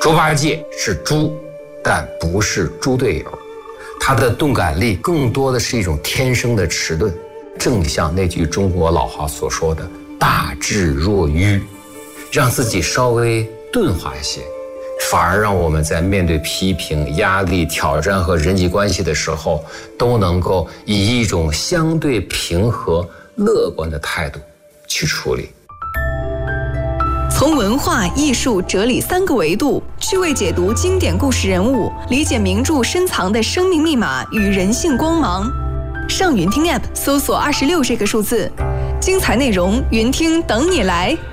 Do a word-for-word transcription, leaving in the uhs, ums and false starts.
猪八戒是猪，但不是猪队友，他的钝感力更多的是一种天生的迟钝，正像那句中国老话所说的大智若愚，让自己稍微钝化一些，反而让我们在面对批评、压力、挑战和人际关系的时候，都能够以一种相对平和、乐观的态度去处理。 从文化艺术哲理三个维度趣味解读经典故事人物，理解名著深藏的生命密码与人性光芒。上云听 App 搜索二十六这个数字，精彩内容云听等你来。